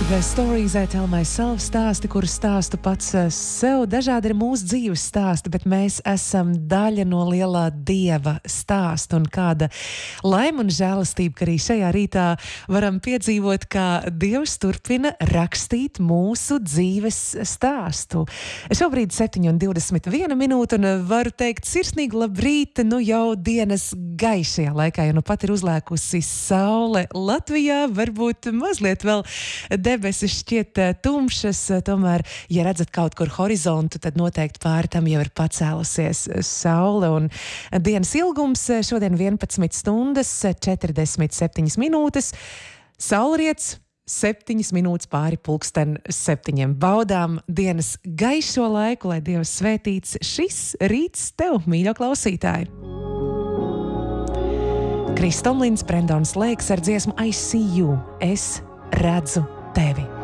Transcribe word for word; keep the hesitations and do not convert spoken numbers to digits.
The stories I tell myself, stāsti, kurus stāstu pats sev. Dažādi ir mūsu dzīves stāsti, bet mēs esam daļa no lielā Dieva stāsta. Un kāda laima un žēlastība, ka arī šajā rītā varam piedzīvot, kā Dievs turpina rakstīt mūsu dzīves stāstu. Šobrīd septiņi un divdesmit viena minūte un varu teikt sirsnīgi labrīt, nu jau dienas gaišajā laikā, jo nu pat ir uzlēkusi saule Latvijā, varbūt mazliet vēl debesis šķiet tumšas, tomēr, ja redzat kaut kur horizontu, tad noteikti pāri tam jau ir pacēlusies saule. Un dienas ilgums šodien vienpadsmit stundas, četrdesmit septiņas minūtes. Saulriets septiņas minūtes pāri pulksten septiņiem. Baudām dienas gaišo laiku, lai Dievs svētīts šis rīts tev, mīļo klausītāji. Kris Tomlins, Brendons Lēks ar dziesmu I see you, es redzu tevi.